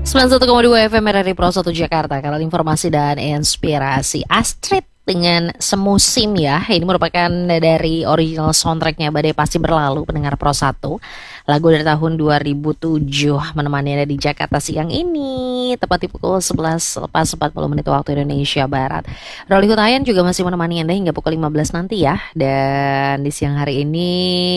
91,2 FM dari Pro 1 Jakarta. Kanal informasi dan inspirasi. Astrid dengan Semusim ya. Ini merupakan dari original soundtracknya Badai Pasti Berlalu, pendengar Pro 1. Lagu dari tahun 2007 menemani Anda di Jakarta siang ini, tepat di pukul 11 lepas 40 menit waktu Indonesia Barat. Roli Hutayan juga masih menemani Anda hingga pukul 15 nanti ya. Dan di siang hari ini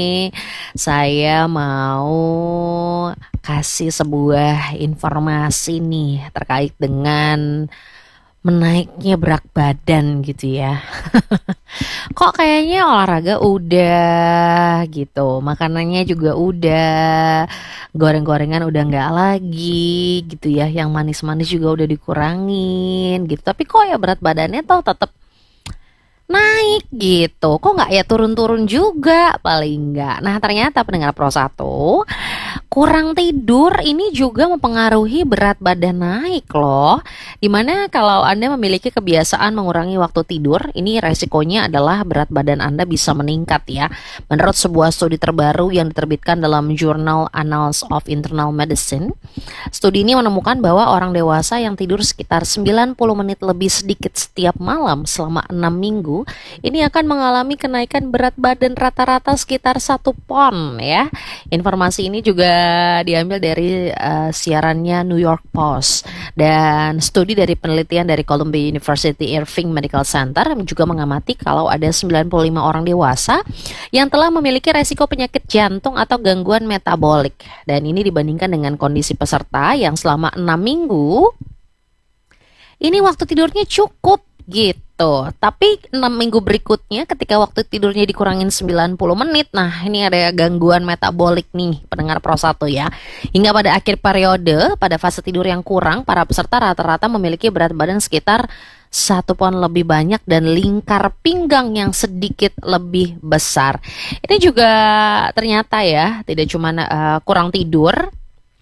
saya mau kasih sebuah informasi nih terkait dengan menaiknya berat badan gitu ya. Kok kayaknya olahraga udah gitu, makanannya juga udah, goreng-gorengan udah nggak lagi gitu ya, yang manis-manis juga udah dikurangin gitu. Tapi kok ya berat badannya tuh tetap naik gitu. Kok nggak ya turun-turun juga paling nggak. Nah ternyata pendengar Pro 1, kurang tidur ini juga mempengaruhi berat badan naik loh. Dimana kalau Anda memiliki kebiasaan mengurangi waktu tidur, ini resikonya adalah berat badan Anda bisa meningkat ya. Menurut sebuah studi terbaru yang diterbitkan dalam jurnal Annals of Internal Medicine, studi ini menemukan bahwa orang dewasa yang tidur sekitar 90 menit lebih sedikit setiap malam selama 6 minggu, ini akan mengalami kenaikan berat badan rata-rata sekitar 1 pon ya. Informasi ini juga diambil dari siarannya New York Post, dan studi dari penelitian dari Columbia University Irving Medical Center juga mengamati kalau ada 95 orang dewasa yang telah memiliki resiko penyakit jantung atau gangguan metabolik, dan ini dibandingkan dengan kondisi peserta yang selama 6 minggu ini waktu tidurnya cukup gitu. Tapi 6 minggu berikutnya ketika waktu tidurnya dikurangin 90 menit, nah ini ada gangguan metabolik nih pendengar Pro 1 ya. Hingga pada akhir periode, pada fase tidur yang kurang, para peserta rata-rata memiliki berat badan sekitar 1 pon lebih banyak dan lingkar pinggang yang sedikit lebih besar. Ini juga ternyata ya, tidak cuma kurang tidur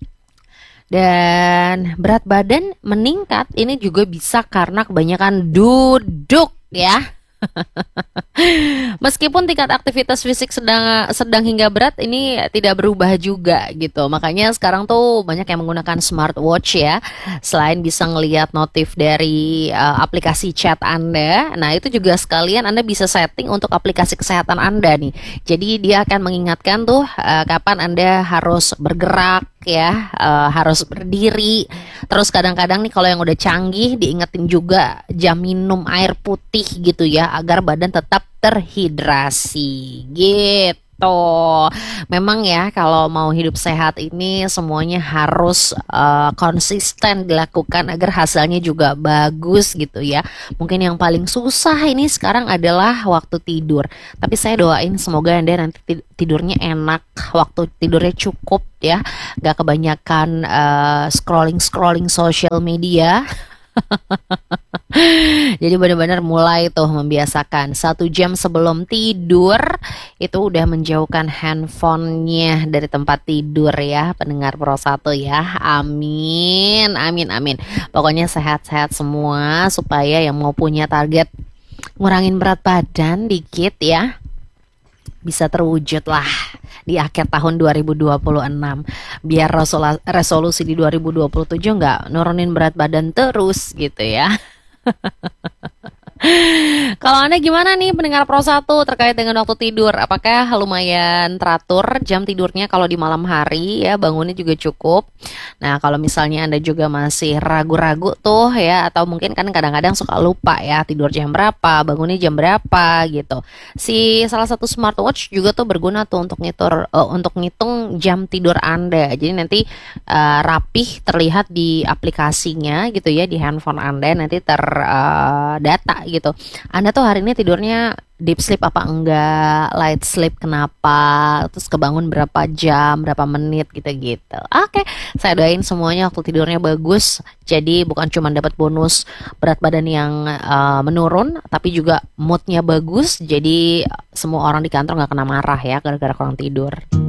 dan berat badan meningkat, ini juga bisa karena kebanyakan duduk ya. Meskipun tingkat aktivitas fisik sedang hingga berat, ini tidak berubah juga gitu. Makanya sekarang tuh banyak yang menggunakan smartwatch ya. Selain bisa ngelihat notif dari aplikasi chat Anda, nah itu juga sekalian Anda bisa setting untuk aplikasi kesehatan Anda nih. Jadi dia akan mengingatkan tuh kapan Anda harus bergerak ya, harus berdiri. Terus kadang-kadang nih kalau yang udah canggih diingetin juga jam minum air putih gitu ya, agar badan tetap terhidrasi gitu. Memang ya kalau mau hidup sehat ini semuanya harus konsisten dilakukan agar hasilnya juga bagus gitu ya. Mungkin yang paling susah ini sekarang adalah waktu tidur. Tapi saya doain semoga Anda nanti tidurnya enak, waktu tidurnya cukup ya, gak kebanyakan scrolling social media. Jadi benar-benar mulai tuh membiasakan 1 jam sebelum tidur itu udah menjauhkan handphonenya dari tempat tidur ya pendengar Pro 1 ya. Amin, amin, amin. Pokoknya sehat-sehat semua supaya yang mau punya target ngurangin berat badan dikit ya bisa terwujud lah di akhir tahun 2026, biar resolusi di 2027 nggak nurunin berat badan terus gitu ya. Kalau Anda gimana nih pendengar Pro 1 terkait dengan waktu tidur? Apakah lumayan teratur jam tidurnya kalau di malam hari ya, bangunnya juga cukup? Nah kalau misalnya Anda juga masih ragu-ragu tuh ya, atau mungkin kan kadang-kadang suka lupa ya tidur jam berapa, bangunnya jam berapa gitu. Si salah satu smartwatch juga tuh berguna tuh untuk ngitung jam tidur Anda. Jadi nanti rapih terlihat di aplikasinya gitu ya, di handphone Anda nanti terdata gitu. Anda tuh hari ini tidurnya deep sleep apa enggak, light sleep kenapa, terus kebangun berapa jam, berapa menit gitu-gitu. Oke, saya doain semuanya waktu tidurnya bagus. Jadi bukan cuma dapat bonus berat badan yang menurun, tapi juga moodnya bagus. Jadi semua orang di kantor nggak kena marah ya gara-gara kurang tidur.